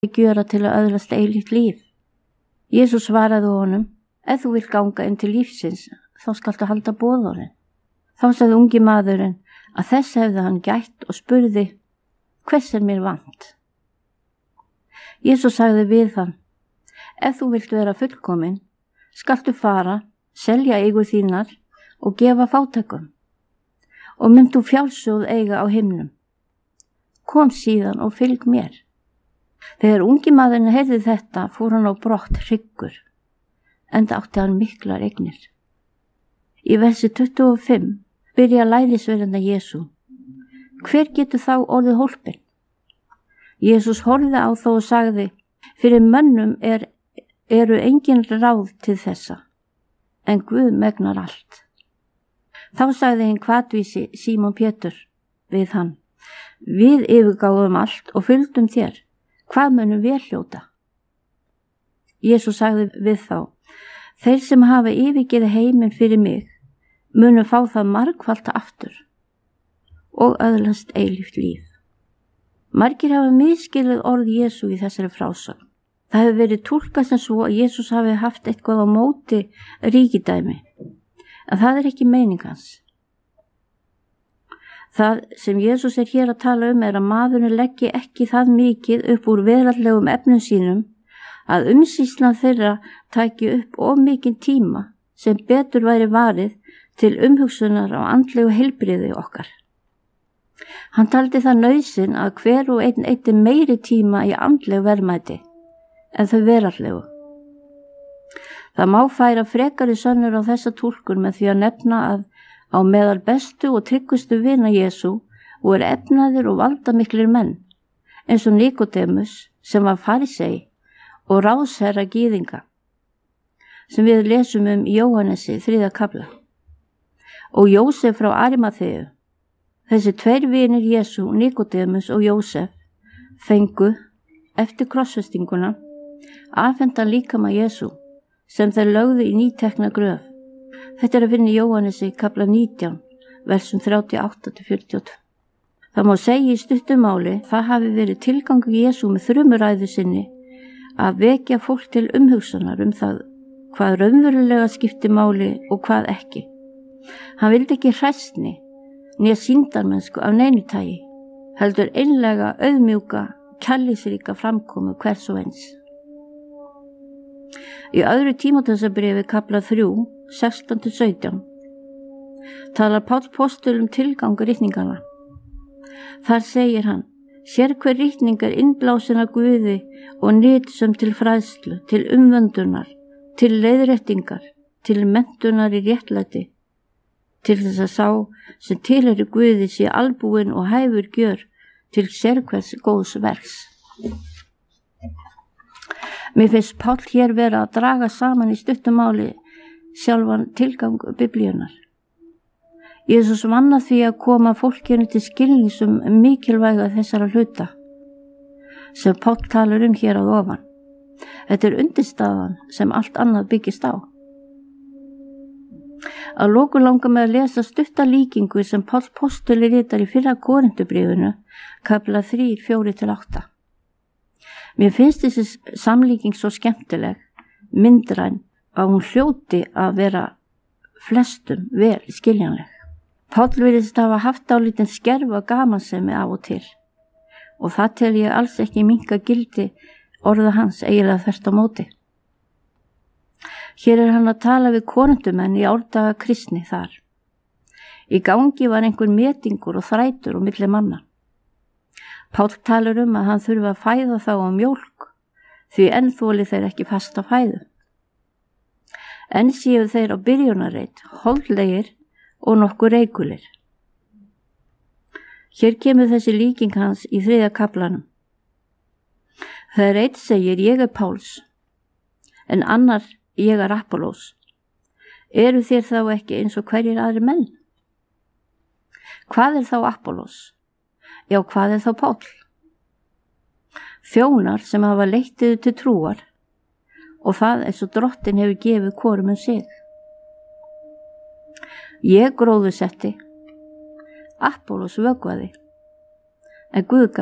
gjöra til að öðlast eilíft líf? Jesús svaraði honum: ef þú vilt ganga inn til lífsins, þá skaltu halda boðorðin. Þá sagði ungi maðurinn að þess hefði hann gætt og spurði: hvers mér vant? Jesús sagði við hann: ef þú vilt vera fullkomin, skaltu fara, selja eigur þínar og gefa fátækum, og mynd þú fjárssjóð eiga á himnum. Kom síðan og fylg mér. Þegar ungi maðurinn heyrði þetta, fór hann á brott hryggur, enda átti hann miklar eignir. Í versi 25 byrja lærisveinarnir Jesú: hver getur þá orðið hólpinn? Jesús horfði á þá og sagði: fyrir mönnum eru engin ráð til þessa, en Guð megnar allt. Þá sagði hinn hvatvísi Símon Pétur við hann: við yfirgáfum allt og fylgdum þér, hvað munum við hljóta? Jesús sagði við þá: þeir sem hafa yfirgefið heiminn fyrir mig munu fá það margfalt aftur og öðlast eilíft líf. Margir hafa misskilið orð Jesú í þessari frásögn. Það hefur verið túlkað sem svo að Jesús hafi haft eitthvað á móti ríkidæmi, en það ekki meining hans. Það sem Jesús hér að tala um að maðurinn leggi ekki það mikið upp úr veraldlegum efnum sínum að umsýslan þeirra taki upp of mikinn tíma sem betur væri varið til umhugsunar á andlegu heilbrigði okkar. Hann taldi það nauðsyn að hver og einn eyddi meiri tíma í andlegu verðmæti en þau veraldlegu. Það má færa frekari sönnur á þessa túlkun með því að nefna að á meðal bestu og tryggustu vina Jesú voru efnaðir og valdamiklir menn, eins og Nikodemus sem var farisei og ráðsherra gyðinga, sem við lesum í Jóhannesi 3. kafla, og Jósef frá Arimaþeu. Þessi tveir vinir Jesú, Nikodemus og Jósef, fengu eftir krossfestinguna afhenta líkama Jesú sem þeir lögðu í nýtekna gröf. Þetta að finna í Jóhannesi kafla 19, versum 38-42. Það má segja í stuttumáli það hafi verið tilgangur Jesú með þrumuræðu sinni að vekja fólk til umhugsunar það hvað raunverulega skipti máli og hvað ekki. Hann vildi ekki hræsni né sýndarmennsku af neinu tagi, heldur einlega auðmjúka, kærleiksríka framkomu hvers og eins. Í öðru Tímóteusarbréfi kafla 3, 16-17 talar Páll postuli tilgang ritninganna. Þar segir hann: sér hver ritning innblásin af Guði og nytsöm til fræðslu, til umvöndunar, til leiðréttingar, til menntunar í réttlæti, til þess að sá sem tilheyrir Guði sé albúinn og hæfur gjör til sérhvers góðs verks. Mér finnst Páll hér vera að draga saman í stuttumáli sjálfan tilgang biblíunnar. Jesús vann að því að koma fólkinu til skilnings mikilvæga þessara hluta sem Páll talar hér að ofan. Þetta undirstaðan sem allt annað byggist á. Að lokum langar mig að lesa stutta líkingu sem Páll postuli ritar í 1. Korintubréfinu, kafla 3, 4-8. Mér finnst þessi samlíking svo skemmtileg, myndræn, að hún hljóti að vera flestum vel skiljanleg. Páll virðist hafa haft dálítinn skerf og gamansemi af og til, og það tel ég alls ekki minnka gildi orða hans eiginlega þvert á móti. Hér hann að tala við korintumenn í árdaga kristni þar. Í gangi var einhver metingur og þrætur og milli manna. Páll talar að hann þurfi að fæða þá á mjólk, því enn þoli þeir ekki fasta fæðu. Enn séu þeir á byrjunarreit, holdlegir og nokkuð reikulir. Hér kemur þessi líking hans í 3. kaflanum. Þegar einn segir: ég Páls, en annar: ég Apollos. Eru þér þá ekki eins og hverjir aðri menn? Hvað þá Apollos? Já, hvað þá Páll? Þjónar sem hafa leitt yður til trúar, og það eins og Drottinn hefur gefið hvorum sig. Ég gróðursetti, Apollos vökvaði, en Guð gaf